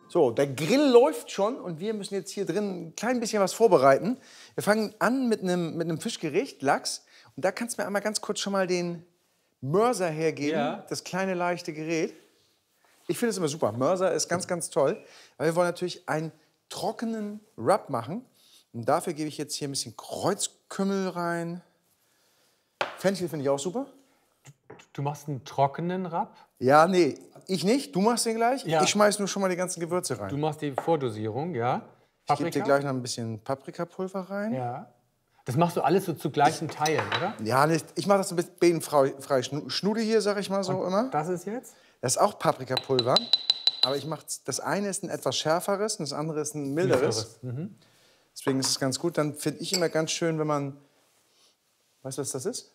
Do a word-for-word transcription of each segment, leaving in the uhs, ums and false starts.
So, der Grill läuft schon und wir müssen jetzt hier drin ein klein bisschen was vorbereiten. Wir fangen an mit einem mit einem Fischgericht, Lachs. Und da kannst du mir einmal ganz kurz schon mal den Mörser hergeben, Ja. das kleine leichte Gerät. Ich finde es immer super. Mörser ist ganz, ganz toll, weil wir wollen natürlich einen trockenen Rub machen. Und dafür gebe ich jetzt hier ein bisschen Kreuzkümmel rein. Fenchel finde ich auch super. Du machst einen trockenen Rub? Ja, nee, ich nicht. Du machst den gleich. Ja. Ich schmeiß nur schon mal die ganzen Gewürze rein. Du machst die Vordosierung, ja? Ich gebe dir gleich noch ein bisschen Paprikapulver rein. Ja. Das machst du alles so zu gleichen Teilen, oder? Ja, nicht. Ich mache das ein bisschen bedenfrei. Schnude hier, sag ich mal so immer. Das ist jetzt? Das ist auch Paprikapulver. Aber ich mache das eine ist ein etwas schärferes und das andere ist ein milderes. Mhm. Deswegen ist es ganz gut. Dann finde ich immer ganz schön, wenn man. Weißt du, was das ist?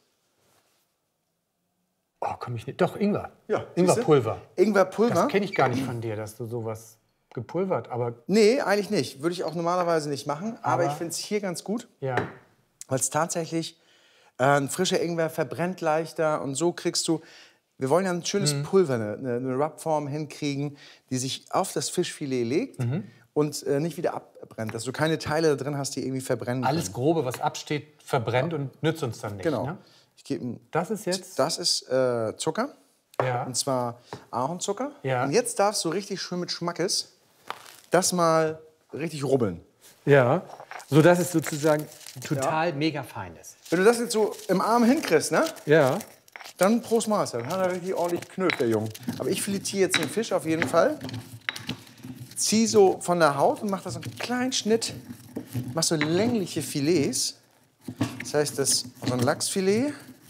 Oh, komm ich nicht. Doch, Ingwer. Ja, Ingwerpulver. Ingwerpulver. Das kenne ich gar nicht von dir, dass du sowas gepulvert, aber Nee, eigentlich nicht. Würde ich auch normalerweise nicht machen. Aber, Aber- ich finde es hier ganz gut, ja. weil es tatsächlich äh, ein frischer Ingwer verbrennt leichter. Und so kriegst du. Wir wollen ja ein schönes Pulver, eine, eine, eine Rubform hinkriegen, die sich auf das Fischfilet legt und äh, nicht wieder abbrennt. Dass du keine Teile da drin hast, die irgendwie verbrennen. Alles können. Grobe, was absteht, verbrennt und nützt uns dann nicht. Genau. Ne? Ich gebe Das ist jetzt. Das ist äh, Zucker. Ja. Und zwar Ahornzucker. Ja. Und jetzt darfst du richtig schön mit Schmackes das mal richtig rubbeln. Ja. So dass es sozusagen total mega fein ist. Wenn du das jetzt so im Arm hinkriegst, ne? Ja. Dann Prost Mahlzeit. Dann hat er richtig ordentlich knöpft, der Junge. Aber ich filetiere jetzt den Fisch auf jeden Fall. Zieh so von der Haut und mach das so einen kleinen Schnitt. Mach so längliche Filets. Das heißt, das so ein Lachsfilet.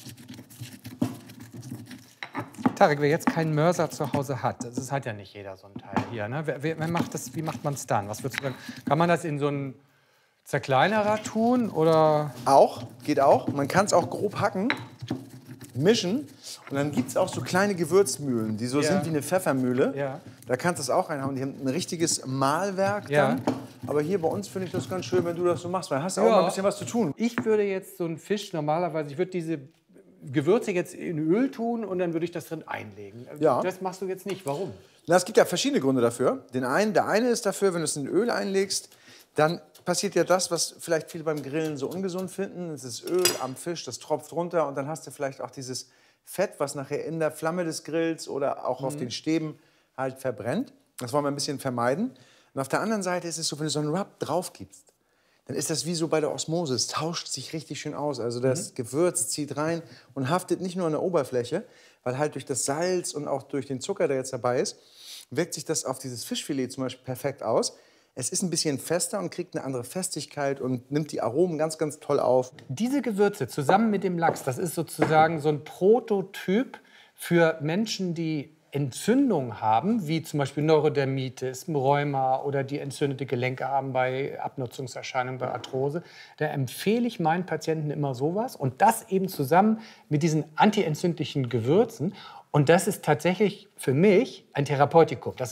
Tarek, wer jetzt keinen Mörser zu Hause hat, das hat ja nicht jeder so ein Teil hier. Ne? Wer, wer macht das, wie macht man es dann? Was würdest du sagen? Kann man das in so einen Zerkleinerer tun? Oder? Auch, geht auch. Man kann es auch grob hacken, mischen. Und dann gibt es auch so kleine Gewürzmühlen, die so Ja. sind wie eine Pfeffermühle. Ja. Da kannst du es auch reinhauen. Die haben ein richtiges Mahlwerk Ja. dann. Aber hier bei uns finde ich das ganz schön, wenn du das so machst. Weil hast du auch Ja. mal ein bisschen was zu tun. Ich würde jetzt so einen Fisch normalerweise, ich würde diese Gewürze jetzt in Öl tun und dann würde ich das drin einlegen. Ja. Das machst du jetzt nicht. Warum? Na, es gibt ja verschiedene Gründe dafür. Den einen, der eine ist dafür, wenn du es in Öl einlegst, dann passiert ja das, was vielleicht viele beim Grillen so ungesund finden. Es ist Öl am Fisch, das tropft runter und dann hast du vielleicht auch dieses Fett, was nachher in der Flamme des Grills oder auch auf den Stäben halt verbrennt. Das wollen wir ein bisschen vermeiden. Und auf der anderen Seite ist es so, wenn du so einen Rub drauf gibst, dann ist das wie so bei der Osmose. Es tauscht sich richtig schön aus. Also das Gewürz zieht rein und haftet nicht nur an der Oberfläche, weil halt durch das Salz und auch durch den Zucker, der jetzt dabei ist, wirkt sich das auf dieses Fischfilet zum Beispiel perfekt aus. Es ist ein bisschen fester und kriegt eine andere Festigkeit und nimmt die Aromen ganz, ganz toll auf. Diese Gewürze zusammen mit dem Lachs, das ist sozusagen so ein Prototyp für Menschen, die Entzündung haben, wie zum Beispiel Neurodermitis, Rheuma oder die entzündete Gelenke haben bei Abnutzungserscheinungen, bei Arthrose. Da empfehle ich meinen Patienten immer sowas und das eben zusammen mit diesen antientzündlichen Gewürzen. Und das ist tatsächlich für mich ein Therapeutikum. Das